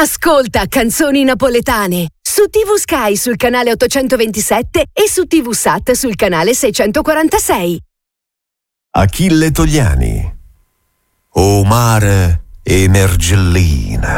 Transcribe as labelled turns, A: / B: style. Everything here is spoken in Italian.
A: Ascolta Canzoni Napoletane su TV Sky sul canale 827 e su TV Sat sul canale 646.
B: Achille Togliani. O mare e Mergellina.